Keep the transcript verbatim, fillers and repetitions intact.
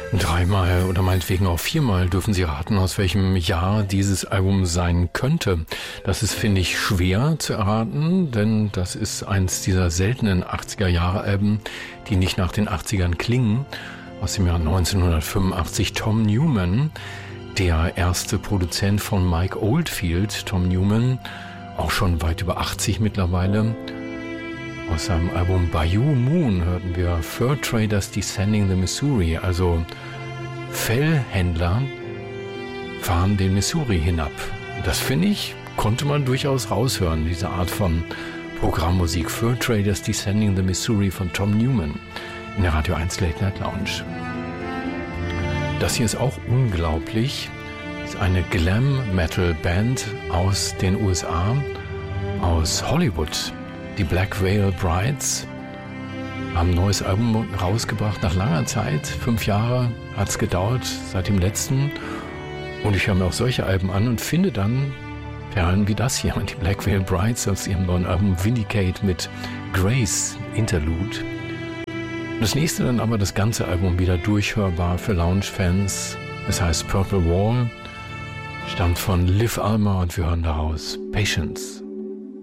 Dreimal oder meinetwegen auch viermal dürfen Sie raten, aus welchem Jahr dieses Album sein könnte. Das ist, finde ich, schwer zu erraten, denn das ist eins dieser seltenen achtziger-Jahre-Alben, die nicht nach den achtzigern klingen. Aus dem Jahr neunzehnhundertfünfundachtzig Tom Newman, der erste Produzent von Mike Oldfield. Tom Newman, auch schon weit über achtzig mittlerweile. Aus seinem Album Bayou Moon hörten wir Fur Traders Descending the Missouri, also Fellhändler fahren den Missouri hinab. Das, finde ich, konnte man durchaus raushören, diese Art von Programmmusik. Fur Traders Descending the Missouri von Tom Newman in der Radio eins Late Night Lounge. Das hier ist auch unglaublich. Das ist eine Glam-Metal-Band aus den U S A, aus Hollywood. Die Black Veil Brides haben ein neues Album rausgebracht nach langer Zeit. Fünf Jahre hat es gedauert seit dem letzten. Und ich höre mir auch solche Alben an und finde dann Perlen wie das hier. Die Black Veil Brides aus ihrem neuen Album Vindicate mit Grace Interlude. Das nächste dann aber das ganze Album wieder durchhörbar für Lounge-Fans. Es heißt Purple Wall, stammt von Liv Almer und wir hören daraus Patience.